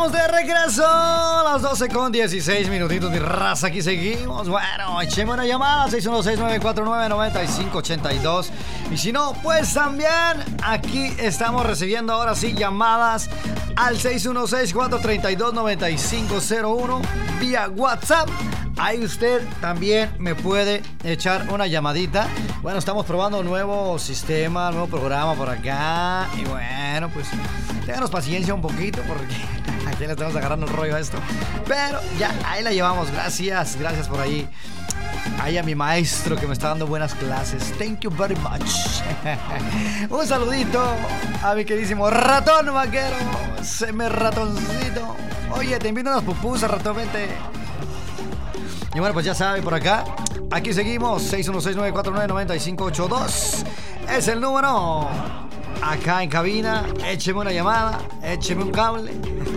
estamos de regreso a las 12 con 16 minutitos, mi raza, aquí seguimos. Bueno, echemos una llamada 616-949-9582. Y si no, pues también aquí estamos recibiendo ahora sí llamadas al 616-432-9501 vía WhatsApp. Ahí usted también me puede echar una llamadita. Bueno, estamos probando un nuevo sistema, nuevo programa por acá. Y bueno, pues ténganos paciencia un poquito porque aquí le estamos agarrando el rollo a esto. Pero ya, ahí la llevamos. Gracias por ahí. Ahí a mi maestro que me está dando buenas clases. Thank you very much. Un saludito a mi queridísimo ratón vaquero. Seme ratoncito. Oye, te invito a unas pupusas, ratón, vente. Y bueno, pues ya sabe, por acá, aquí seguimos, 616-949-9582. Es el número. Acá en cabina, écheme una llamada, écheme un cable.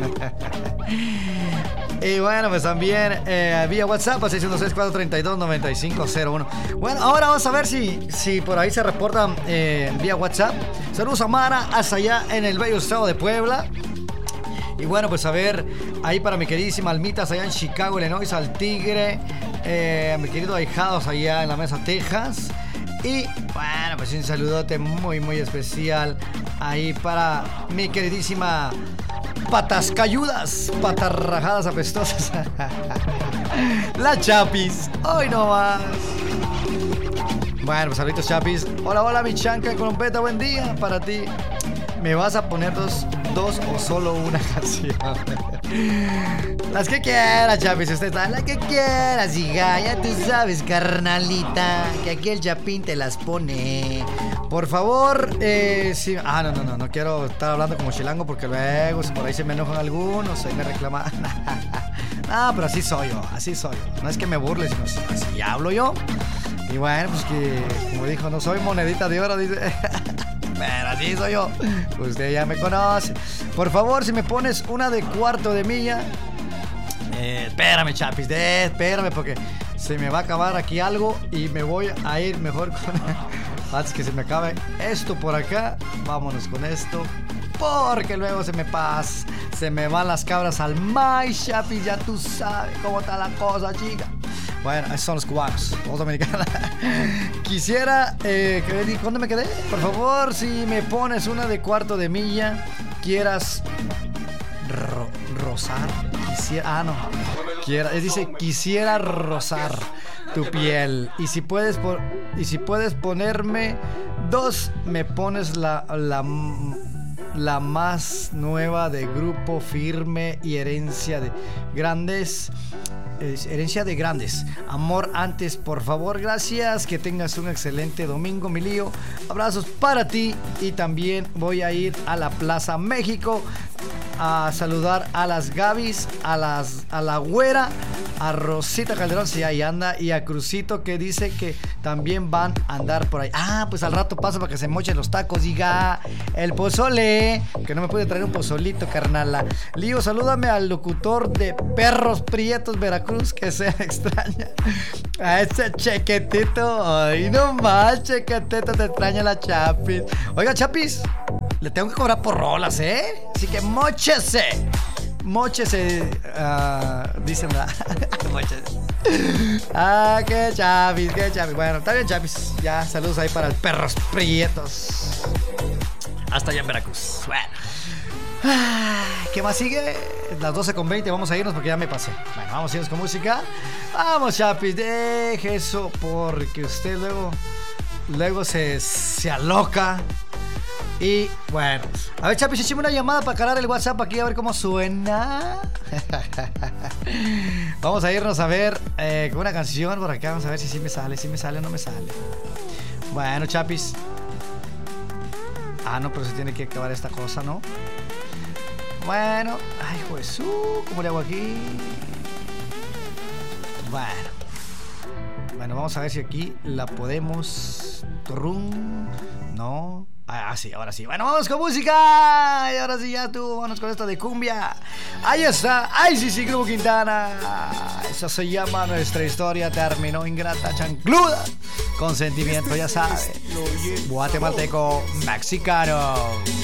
Y bueno, pues también vía WhatsApp, 616-432-9501. Bueno, ahora vamos a ver si por ahí se reportan vía WhatsApp. Saludos a Mara, hasta allá en el bello estado de Puebla. Y bueno, pues a ver, ahí para mi queridísima Almitas allá en Chicago, Illinois, al Tigre, mi querido Ahijados allá en La Mesa, Texas. Y bueno, pues un saludote muy, muy especial ahí para mi queridísima Patas Cayudas, Patas Rajadas Apestosas. La Chapis, hoy no más. Bueno, pues saluditos, Chapis. Hola, hola, mi chanca colompeta, buen día para ti. ¿Me vas a poner dos o solo una canción? Las que quieras, Chapis, usted está, la que quieras, hija. Ya tú sabes, carnalita, que aquí el Chapín te las pone. Por favor, sí. No quiero estar hablando como chilango porque luego por ahí se me enojan algunos, ahí me reclaman. No, pero así soy yo. No es que me burle, sino así hablo yo. Y bueno, pues que, como dijo, no soy monedita de oro, dice. Pero así soy yo. Usted ya me conoce. Por favor, si me pones una de cuarto de milla. Espérame, Chapis. Espérame, porque se me va a acabar aquí algo. Y me voy a ir mejor con. Antes que se me acabe esto por acá. Vámonos con esto. Porque luego se me pasa. Se me van las cabras al maíz, Chapis. Ya tú sabes cómo está la cosa, chica. Bueno, esos son los cubanos, los dominicanos. Quisiera, ¿dónde me quedé? Por favor, si me pones una de cuarto de milla, quieras rozar. Quisiera rozar tu piel. Y si puedes ponerme dos, me pones la más nueva de Grupo Firme y Herencia de Grandes. Herencia de Grandes. Amor antes, por favor, gracias. Que tengas un excelente domingo, mi lío. Abrazos para ti. Y también voy a ir a la Plaza México a saludar a las Gabis, a la Güera, a Rosita Calderón, si ahí anda, y a Crucito, que dice que también van a andar por ahí. Pues al rato paso para que se mochen los tacos. Diga, el pozole, que no me puede traer un pozolito, carnala. Lío, salúdame al locutor de Perros Prietos, Veracruz, que se extraña. A ese Chequetito. Ay, no más, Chequetito, te extraña la Chapis. Oiga, Chapis, le tengo que cobrar por rolas, ¿eh? Así que móchese, dicen, ¿verdad? Móchese. Qué Chapis. Bueno, está bien, Chapis. Ya, saludos ahí para el Perros Prietos. Hasta allá en Veracruz. Bueno. ¿Qué más sigue? Las 12:20, vamos a irnos porque ya me pasé. Bueno, vamos a irnos con música. Vamos, Chapis, deje eso porque usted luego se aloca. Y bueno, a ver, Chapis, échame una llamada para cargar el WhatsApp aquí a ver cómo suena. Vamos a irnos a ver con una canción por acá. Vamos a ver si me sale o no me sale. Bueno, Chapis. No, pero se tiene que acabar esta cosa, ¿no? Bueno, ay, Jesús, ¿cómo le hago aquí? Bueno, vamos a ver si aquí la podemos. No. Sí, ahora sí. Bueno, vamos con música. Y ahora sí, ya tú, vamos con esta de cumbia. Ahí está. Ay, sí, Grupo Quintana. Eso se llama Nuestra Historia Terminó Ingrata Chancluda. Con sentimiento, ya sabes. Guatemalteco mexicano.